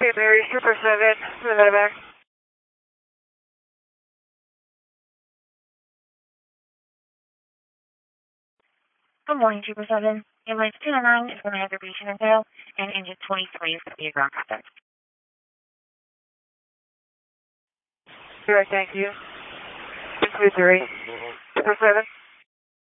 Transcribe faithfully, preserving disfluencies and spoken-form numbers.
Hey, Barry, Super seven, Nevada back. Good morning, Trooper seven. Ambulance two oh nine is going to have your patient info, and engine twenty-three is going to be a ground contact. All right, thank you. two three, Super seven.